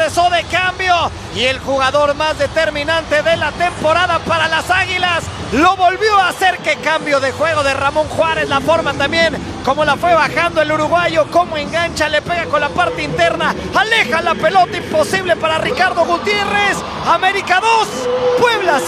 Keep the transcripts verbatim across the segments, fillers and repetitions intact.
ingresó de cambio y el jugador más determinante de la temporada para las Águilas lo volvió a hacer. Qué cambio de juego de Ramón Juárez, la forma también como la fue bajando el uruguayo, cómo engancha, le pega con la parte interna, aleja la pelota, imposible para Ricardo Gutiérrez. América dos, Puebla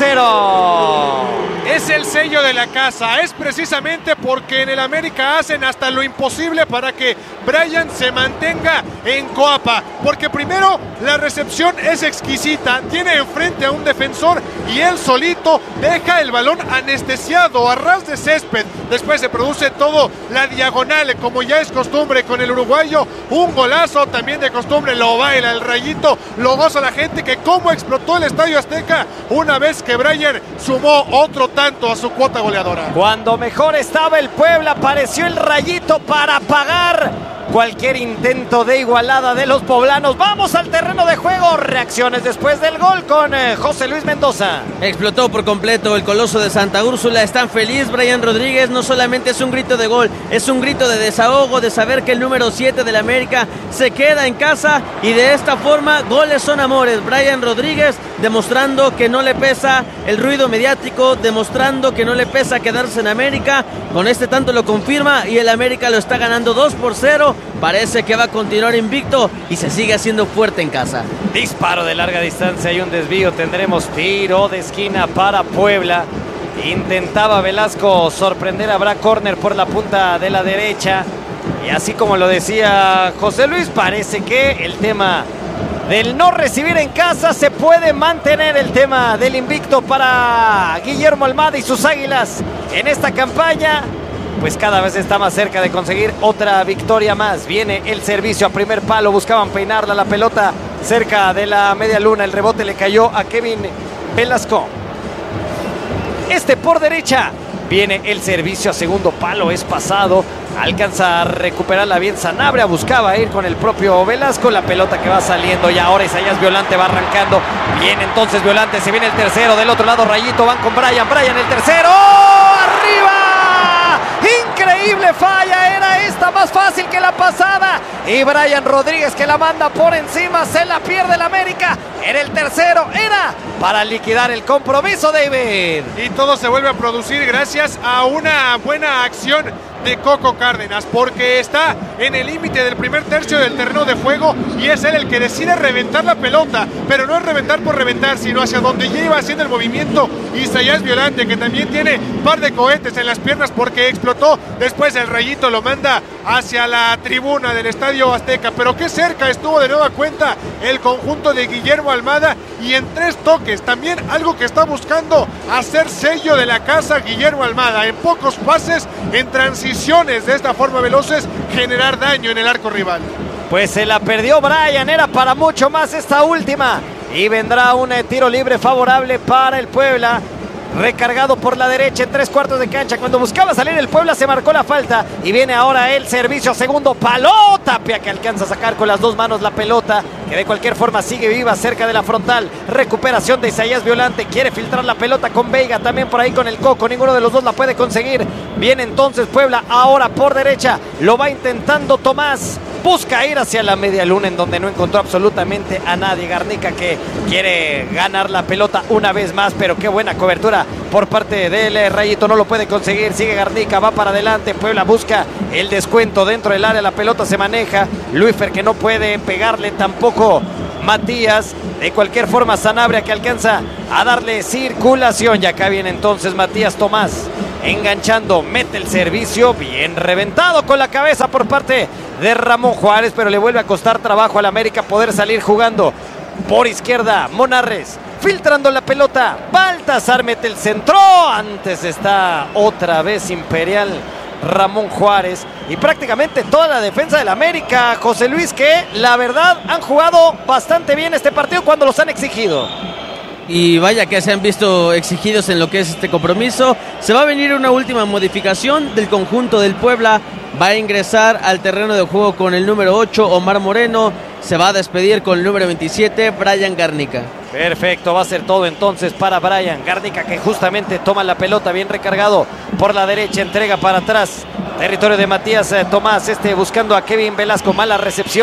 cero. Es el sello de la casa, es precisamente porque en el América hacen hasta lo imposible para que Bryan se mantenga en Coapa, porque primero la recepción es exquisita, tiene enfrente a un defensor y él solito deja el balón anestesiado a ras de césped. Después se produce todo la diagonal, como ya es costumbre con el uruguayo, un golazo también de costumbre, lo baila el Rayito, lo goza la gente, que cómo explotó el Estadio Azteca una vez que Bryan sumó otro tanto a su cuota goleadora. Cuando mejor estaba el Puebla, apareció el Rayito para pagar cualquier intento de igualada de los poblanos. Vamos al terreno de juego. Reacciones después del gol con eh, José Luis Mendoza. Explotó por completo el Coloso de Santa Úrsula. Están feliz Bryan Rodríguez. No solamente es un grito de gol, es un grito de desahogo, de saber que el número siete del América se queda en casa, y de esta forma goles son amores. Bryan Rodríguez demostrando que no le pesa el ruido mediático, demostrando que no le pesa quedarse en América. Con este tanto lo confirma y el América lo está ganando dos por cero. Parece que va a continuar invicto y se sigue haciendo fuerte en casa. Disparo de larga distancia y un desvío. Tendremos tiro de esquina para Puebla. Intentaba Velasco sorprender, habrá córner por la punta de la derecha. Y así como lo decía José Luis, parece que el tema del no recibir en casa se puede mantener. El tema del invicto para Guillermo Almada y sus Águilas en esta campaña, pues cada vez está más cerca de conseguir otra victoria más. Viene el servicio a primer palo, buscaban peinarla, la pelota cerca de la media luna, el rebote le cayó a Kevin Velasco. Este por derecha, viene el servicio a segundo palo, es pasado, alcanza a recuperarla bien Sanabria, buscaba ir con el propio Velasco, la pelota que va saliendo y ahora Isaías Violante va arrancando. Bien, entonces Violante, se viene el tercero, del otro lado Rayito, van con Bryan, Bryan el tercero, ¡arriba! Increíble falla, era esta más fácil que la pasada, y Bryan Rodríguez que la manda por encima, se la pierde el América. Era el tercero, era para liquidar el compromiso, David. Y todo se vuelve a producir gracias a una buena acción de Coco Cárdenas, porque está en el límite del primer tercio del terreno de juego y es él el que decide reventar la pelota, pero no es reventar por reventar, sino hacia donde lleva haciendo el movimiento Isaías Violante, que también tiene par de cohetes en las piernas porque explotó. Después el Rayito lo manda hacia la tribuna del Estadio Azteca, pero qué cerca estuvo de nueva cuenta el conjunto de Guillermo Almada, y en tres toques, también algo que está buscando hacer sello de la casa Guillermo Almada, en pocos pases, en transiciones de esta forma veloces, generar daño en el arco rival. Pues se la perdió Bryan, era para mucho más esta última, y vendrá un tiro libre favorable para el Puebla. Recargado por la derecha en tres cuartos de cancha. Cuando buscaba salir el Puebla se marcó la falta. Y viene ahora el servicio a segundo palo. Tapia que alcanza a sacar con las dos manos la pelota, que de cualquier forma sigue viva cerca de la frontal. Recuperación de Isaías Violante. Quiere filtrar la pelota con Veiga. También por ahí con el Coco. Ninguno de los dos la puede conseguir. Viene entonces Puebla ahora por derecha. Lo va intentando Tomás. Busca ir hacia la media luna en donde no encontró absolutamente a nadie. Garnica que quiere ganar la pelota una vez más, pero qué buena cobertura por parte del Rayito, no lo puede conseguir. Sigue Garnica, va para adelante. Puebla busca el descuento dentro del área, la pelota se maneja. Luifer que no puede pegarle, tampoco Matías. De cualquier forma Sanabria que alcanza a darle circulación. Y acá viene entonces Matías Tomás enganchando, mete el servicio, bien reventado con la cabeza por parte de Ramón Juárez, pero le vuelve a costar trabajo al América poder salir jugando. Por izquierda Monarres filtrando la pelota, Baltasar mete el centro, antes está otra vez Imperial Ramón Juárez y prácticamente toda la defensa del América, José Luis, que la verdad han jugado bastante bien este partido cuando los han exigido. Y vaya que se han visto exigidos en lo que es este compromiso. Se va a venir una última modificación del conjunto del Puebla. Va a ingresar al terreno de juego con el número ocho, Omar Moreno. Se va a despedir con el número veintisiete, Bryan Garnica. Perfecto, va a ser todo entonces para Bryan Garnica, que justamente toma la pelota bien recargado por la derecha, entrega para atrás. Territorio de Matías eh, Tomás, este buscando a Kevin Velasco, mala recepción.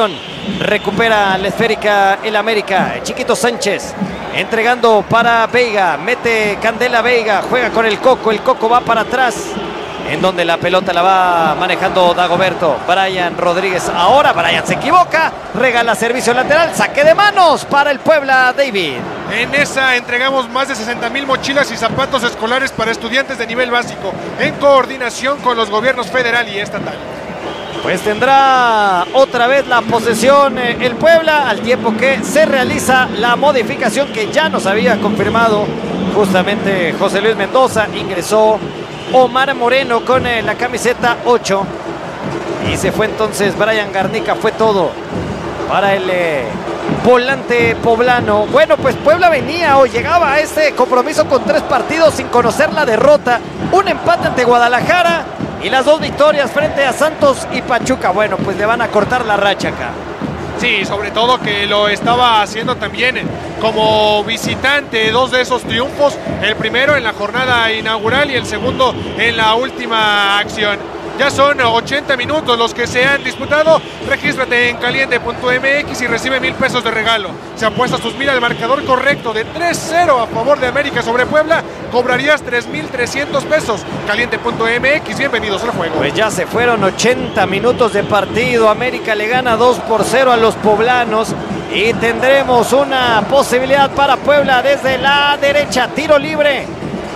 Recupera la esférica el América. El Chiquito Sánchez entregando para Veiga. Mete Candela Veiga. Juega con el Coco. El Coco va para atrás. En donde la pelota la va manejando Dagoberto. Brian Rodríguez. Ahora Brian se equivoca. Regala servicio lateral. Saque de manos para el Puebla, David. En esa entregamos más de sesenta mil mochilas y zapatos escolares para estudiantes de nivel básico. En coordinación con los gobiernos federal y estatal. Pues tendrá otra vez la posesión eh, el Puebla, al tiempo que se realiza la modificación que ya nos había confirmado justamente José Luis Mendoza. Ingresó Omar Moreno con eh, la camiseta ocho y se fue entonces Brian Garnica. Fue todo para el eh, volante poblano. Bueno, pues Puebla venía o llegaba a este compromiso con tres partidos sin conocer la derrota. Un empate ante Guadalajara y las dos victorias frente a Santos y Pachuca. Bueno, pues le van a cortar la racha acá. Sí, sobre todo que lo estaba haciendo también como visitante. Dos de esos triunfos, el primero en la jornada inaugural y el segundo en la última acción. Ya son ochenta minutos los que se han disputado. Regístrate en caliente punto m x y recibe mil pesos de regalo. Se apuesta sus mil al marcador correcto de tres cero a favor de América sobre Puebla. Cobrarías tres mil trescientos pesos. caliente punto m x, bienvenidos al juego. Pues ya se fueron ochenta minutos de partido. América le gana dos por cero a los poblanos. Y tendremos una posibilidad para Puebla desde la derecha. Tiro libre.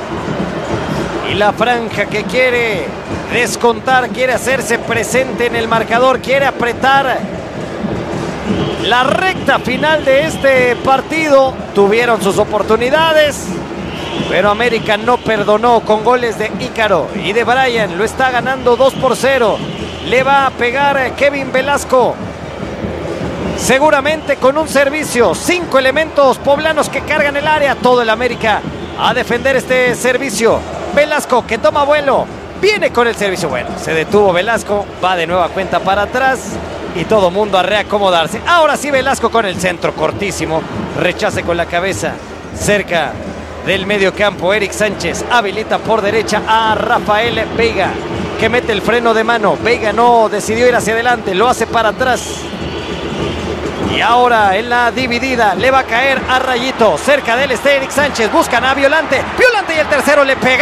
Y la franja que quiere descontar, quiere hacerse presente en el marcador, quiere apretar la recta final de este partido. Tuvieron sus oportunidades, pero América no perdonó con goles de Ícaro y de Brian. Lo está ganando dos por cero. Le va a pegar Kevin Velasco, seguramente con un servicio. Cinco elementos poblanos que cargan el área. Todo el América a defender este servicio. Velasco que toma vuelo, viene con el servicio. Bueno, se detuvo Velasco, va de nueva cuenta para atrás y todo mundo a reacomodarse. Ahora sí Velasco con el centro cortísimo, rechace con la cabeza cerca del medio campo. Eric Sánchez habilita por derecha a Rafael Veiga, que mete el freno de mano. Veiga no decidió ir hacia adelante, lo hace para atrás. Y ahora en la dividida le va a caer a Rayito. Cerca de él está Eric Sánchez. Buscan a Violante. Violante y el tercero le pega.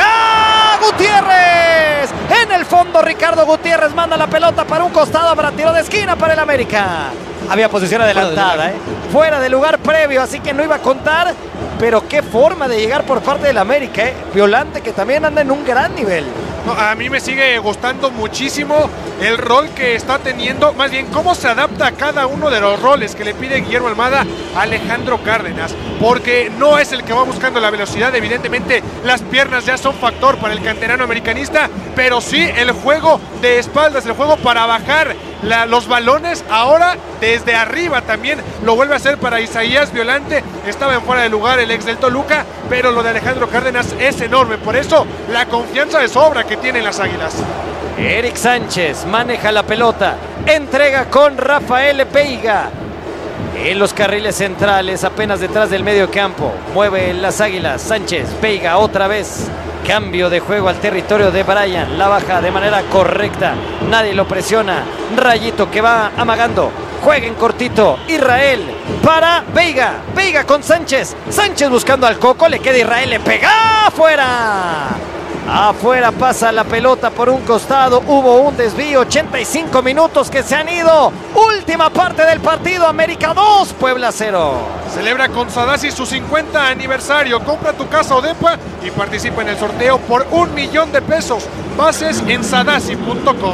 ¡Gutiérrez! En el fondo Ricardo Gutiérrez manda la pelota para un costado para tiro de esquina para el América. Había posición adelantada, ¿eh? Fuera de lugar previo, así que no iba a contar. Pero qué forma de llegar por parte del América, ¿eh? Violante que también anda en un gran nivel. No, a mí me sigue gustando muchísimo el rol que está teniendo, más bien cómo se adapta a cada uno de los roles que le pide Guillermo Almada a Alejandro Cárdenas, porque no es el que va buscando la velocidad. Evidentemente las piernas ya son factor para el canterano americanista, pero sí el juego de espaldas, el juego para bajar la, los balones. Ahora desde arriba también lo vuelve a hacer para Isaías Violante. Estaba en fuera de lugar el ex del Toluca, pero lo de Alejandro Cárdenas es enorme, por eso la confianza de sobra que tienen las Águilas. Eric Sánchez maneja la pelota, entrega con Rafael Veiga en los carriles centrales, apenas detrás del medio campo. Mueve las Águilas. Sánchez, Veiga otra vez. Cambio de juego al territorio de Brian. La baja de manera correcta. Nadie lo presiona. Rayito que va amagando. Juega en cortito. Israel para Veiga. Veiga con Sánchez. Sánchez buscando al Coco. Le queda Israel. Le pega afuera. Afuera pasa la pelota por un costado. Hubo un desvío. ochenta y cinco minutos que se han ido. Última parte del partido. América dos, Puebla cero. Celebra con Sadasi su cincuenta aniversario. Compra tu casa o depa y participa en el sorteo por un millón de pesos. Bases en sadasi punto com.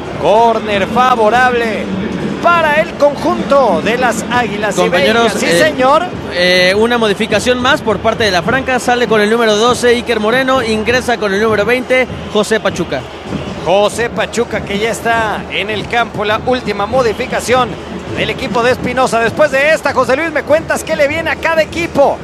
Corner favorable para el conjunto de las Águilas. Compañeros, y sí eh, señor. Eh, una modificación más por parte de la Franca. Sale con el número doce Iker Moreno, ingresa con el número veinte José Pachuca. José Pachuca que ya está en el campo. La última modificación del equipo de Espinosa. Después de esta, José Luis, me cuentas qué le viene a cada equipo.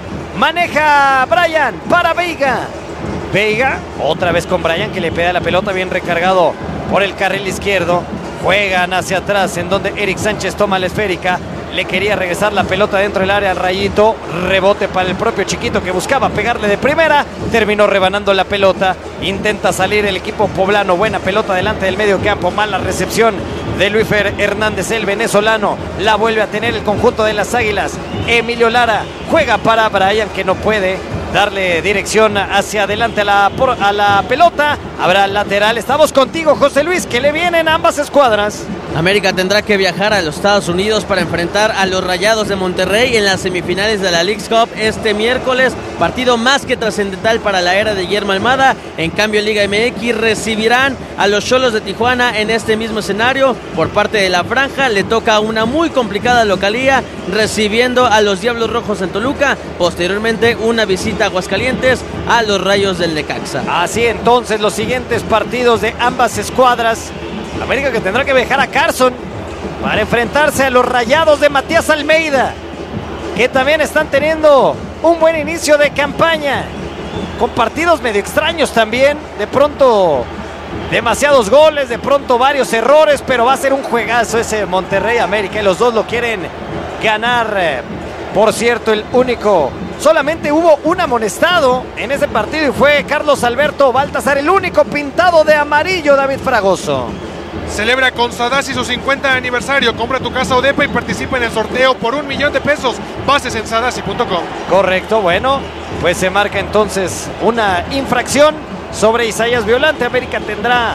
Maneja Brian para Veiga. Veiga, otra vez con Brian que le pega la pelota, bien recargado por el carril izquierdo. Juegan hacia atrás en donde Eric Sánchez toma la esférica. Le quería regresar la pelota dentro del área al Rayito. Rebote para el propio Chiquito que buscaba pegarle de primera. Terminó rebanando la pelota. Intenta salir el equipo poblano. Buena pelota delante del medio campo. Mala recepción de Luisfer Hernández, el venezolano. La vuelve a tener el conjunto de las Águilas. Emilio Lara juega para Brian, que no puede darle dirección hacia adelante a la, por, a la pelota. Habrá lateral. Estamos contigo, José Luis, que le vienen ambas escuadras. América tendrá que viajar a los Estados Unidos para enfrentar a los Rayados de Monterrey en las semifinales de la Leagues Cup este miércoles. Partido más que trascendental para la era de Guillermo Almada. En cambio, Liga M X recibirán a los Xolos de Tijuana en este mismo escenario. Por parte de la franja le toca una muy complicada localía, recibiendo a los Diablos Rojos en Toluca. Posteriormente, una visita a Aguascalientes a los Rayos del Necaxa. Así entonces, los siguientes partidos de ambas escuadras. América que tendrá que viajar a Carson para enfrentarse a los Rayados de Matías Almeida, que también están teniendo un buen inicio de campaña, con partidos medio extraños también, de pronto demasiados goles, de pronto varios errores, pero va a ser un juegazo ese Monterrey América, y los dos lo quieren ganar. Por cierto, el único, solamente hubo un amonestado en ese partido y fue Carlos Alberto Baltasar, el único pintado de amarillo, David Fragoso. Celebra con Sadasi su cincuenta aniversario. Compra tu casa Odepa y participa en el sorteo por un millón de pesos. Bases en sadasi punto com. Correcto, bueno, pues se marca entonces una infracción sobre Isaías Violante. América tendrá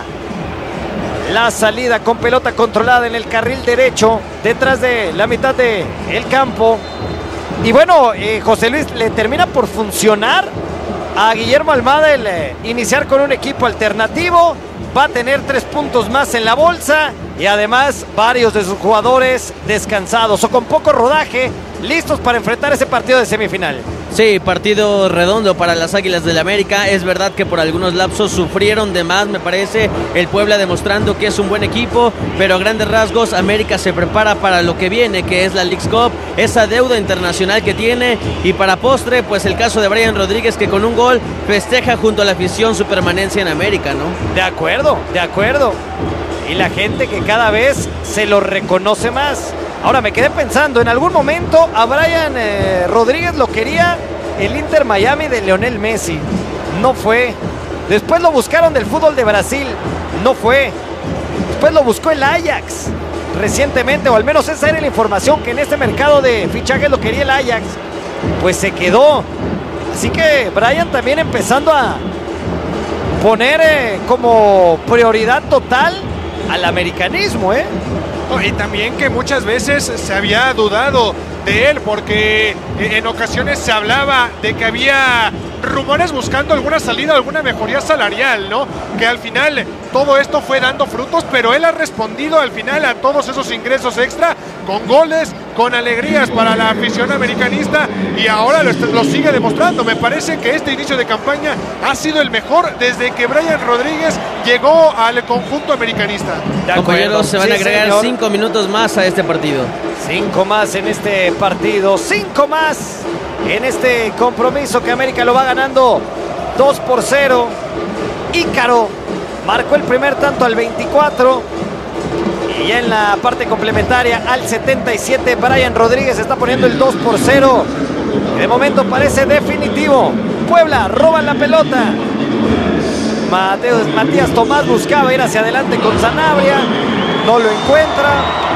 la salida con pelota controlada en el carril derecho, detrás de la mitad del campo. Y bueno, eh, José Luis, le termina por funcionar a Guillermo Almada el eh, iniciar con un equipo alternativo. Va a tener tres puntos más en la bolsa y además varios de sus jugadores descansados o con poco rodaje, listos para enfrentar ese partido de semifinal. Sí, partido redondo para las Águilas del América. Es verdad que por algunos lapsos sufrieron de más, me parece. El Puebla demostrando que es un buen equipo, pero a grandes rasgos América se prepara para lo que viene, que es la Leagues Cup, esa deuda internacional que tiene. Y para postre, pues el caso de Brian Rodríguez, que con un gol festeja junto a la afición su permanencia en América, ¿no? De acuerdo, de acuerdo. Y la gente que cada vez se lo reconoce más. Ahora me quedé pensando, en algún momento a Brian eh, Rodríguez lo quería el Inter Miami de Lionel Messi. No fue. Después lo buscaron del fútbol de Brasil. No fue. Después lo buscó el Ajax recientemente, o al menos esa era la información, que en este mercado de fichajes lo quería el Ajax. Pues se quedó. Así que Brian también empezando a poner eh, como prioridad total al americanismo, ¿eh? Y también que muchas veces se había dudado de él, porque en ocasiones se hablaba de que había rumores buscando alguna salida, alguna mejoría salarial, ¿no? Que al final todo esto fue dando frutos, pero él ha respondido al final a todos esos ingresos extra con goles, con alegrías para la afición americanista, y ahora lo, lo sigue demostrando. Me parece que este inicio de campaña ha sido el mejor desde que Brian Rodríguez llegó al conjunto americanista. Compañeros, se van sí, a agregar señor. cinco minutos más a este partido. Cinco más en este partido, cinco más en este compromiso que América lo va ganando dos por cero. Ícaro marcó el primer tanto al veinticuatro y en la parte complementaria al setenta y siete Brian Rodríguez está poniendo el dos por cero. De momento parece definitivo. Puebla roba la pelota. Mateo, Matías Tomás buscaba ir hacia adelante con Sanabria, no lo encuentra.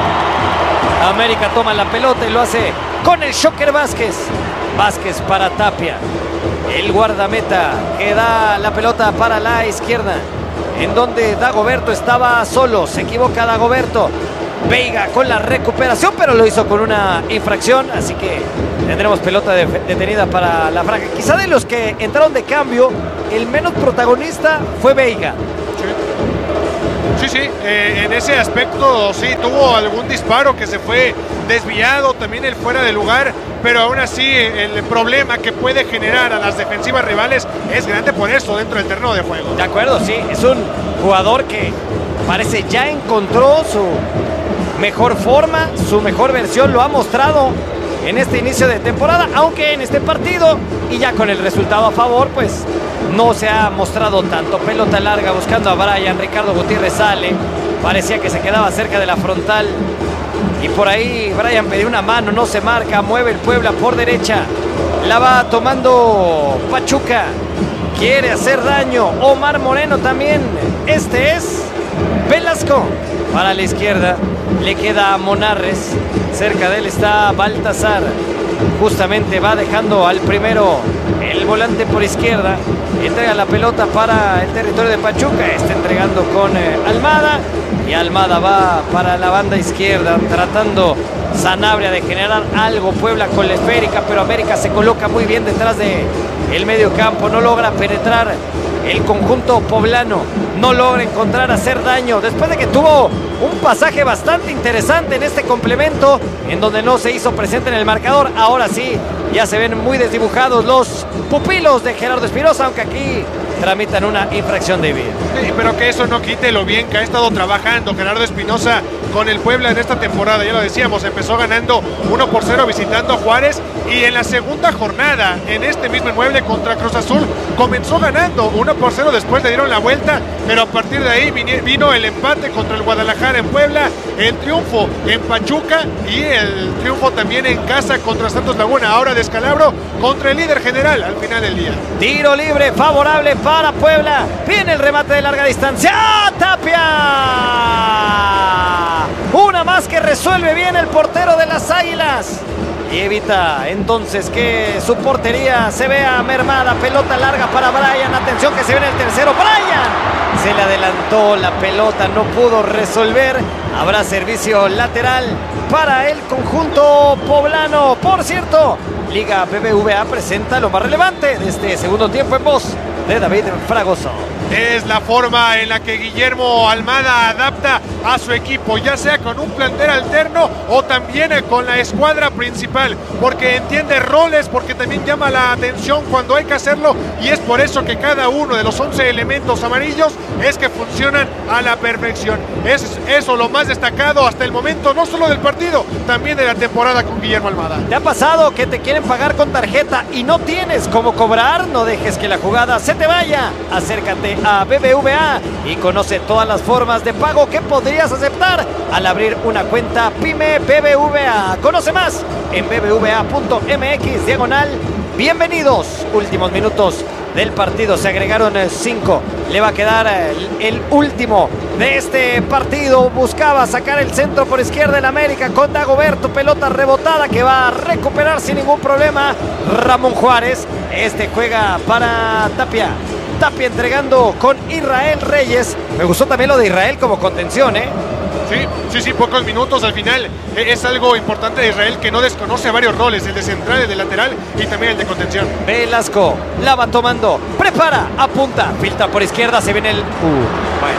América toma la pelota y lo hace con el Shocker Vázquez. Vázquez para Tapia, el guardameta que da la pelota para la izquierda, en donde Dagoberto estaba solo. Se equivoca Dagoberto. Veiga con la recuperación, pero lo hizo con una infracción, así que tendremos pelota de, detenida para la franja. Quizá de los que entraron de cambio, el menos protagonista fue Veiga. Sí, sí, eh, en ese aspecto sí, tuvo algún disparo que se fue desviado, también el fuera de lugar, pero aún así el problema que puede generar a las defensivas rivales es grande, por eso dentro del terreno de juego. De acuerdo, sí, es un jugador que parece ya encontró su mejor forma, su mejor versión, lo ha mostrado en este inicio de temporada, aunque en este partido y ya con el resultado a favor, pues no se ha mostrado tanto. Pelota larga buscando a Brian, Ricardo Gutiérrez sale, parecía que se quedaba cerca de la frontal y por ahí Brian pidió una mano, no se marca, mueve el Puebla por derecha, la va tomando Pachuca, quiere hacer daño Omar Moreno también. Este es Velasco para la izquierda, le queda a Monarres, cerca de él está Baltasar, justamente va dejando al primero el volante por izquierda, entrega la pelota para el territorio de Pachuca, está entregando con eh, Almada, y Almada va para la banda izquierda, tratando Sanabria de generar algo, Puebla con la esférica, pero América se coloca muy bien detrás de el medio campo, no logra penetrar el conjunto poblano, no logra encontrar hacer daño, después de que tuvo un pasaje bastante interesante en este complemento, en donde no se hizo presente en el marcador. Ahora sí, ya se ven muy desdibujados los pupilos de Gerardo Espinosa, aunque aquí tramitan una infracción de vida. Sí, pero que eso no quite lo bien que ha estado trabajando Gerardo Espinosa con el Puebla en esta temporada. Ya lo decíamos, empezó ganando uno por cero visitando a Juárez, y en la segunda jornada, en este mismo inmueble contra Cruz Azul, comenzó ganando uno por cero, después le dieron la vuelta, pero a partir de ahí vino el empate contra el Guadalajara en Puebla, el triunfo en Pachuca y el triunfo también en casa contra Santos Laguna, ahora Descalabro contra el líder general al final del día. Tiro libre favorable para Puebla, viene el remate de larga distancia, Tapia, una más que resuelve bien el portero de las Águilas y evita entonces que su portería se vea mermada. Pelota larga para Brian, atención que se viene el tercero, Brian se le adelantó la pelota, no pudo resolver, habrá servicio lateral para el conjunto poblano. Por cierto, Liga B B V A presenta lo más relevante de este segundo tiempo en voz de David Fragoso. Es la forma en la que Guillermo Almada adapta a su equipo, ya sea con un plantel alterno o también con la escuadra principal, porque entiende roles, porque también llama la atención cuando hay que hacerlo, y es por eso que cada uno de los once elementos amarillos es que funcionan a la perfección. Es eso lo más destacado hasta el momento, no solo del partido, también de la temporada con Guillermo Almada. ¿Te ha pasado que te quieren pagar con tarjeta y no tienes cómo cobrar? No dejes que la jugada se te vaya. Acércate a B B V A y conoce todas las formas de pago que podrías aceptar al abrir una cuenta Pyme B B V A. Conoce más en bbva punto mx diagonal bienvenidos. Últimos minutos del partido, se agregaron cinco, le va a quedar el, el último de este partido. Buscaba sacar el centro por izquierda el América con Dagoberto, pelota rebotada que va a recuperar sin ningún problema Ramón Juárez. Este juega para Tapia, Tapia entregando con Israel Reyes. Me gustó también lo de Israel como contención, ¿eh? Sí, sí, sí, pocos minutos al final. Es algo importante de Israel, que no desconoce varios roles, el de central, el de lateral y también el de contención. Velasco la va tomando, prepara, apunta, filtra por izquierda, se viene el... Uh, bueno.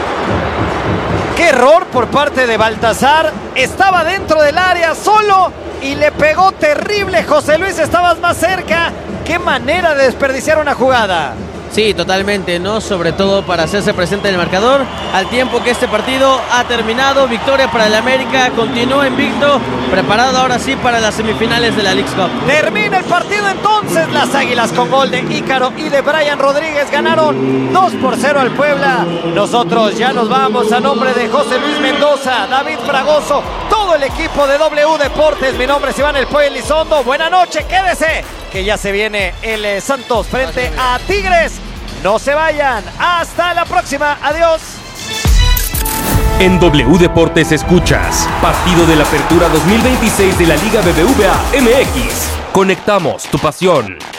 Qué error por parte de Baltasar, estaba dentro del área solo y le pegó terrible. José Luis, estabas más cerca. Qué manera de desperdiciar una jugada. Sí, totalmente, ¿no? Sobre todo para hacerse presente en el marcador. Al tiempo que este partido ha terminado, victoria para el América, continúa invicto, preparado ahora sí para las semifinales de la Leagues Cup. Termina el partido entonces, las Águilas con gol de Ícaro y de Brian Rodríguez ganaron dos por cero al Puebla. Nosotros ya nos vamos a nombre de José Luis Mendoza, David Fragoso, todo el equipo de W Deportes. Mi nombre es Iván El Pollo Elizondo. Buena noche, quédese, que ya se viene el eh, Santos frente a Tigres. No se vayan, hasta la próxima, adiós. En W Deportes escuchas Partido de la Apertura dos mil veintiséis de la Liga B B V A M X. Conectamos tu pasión.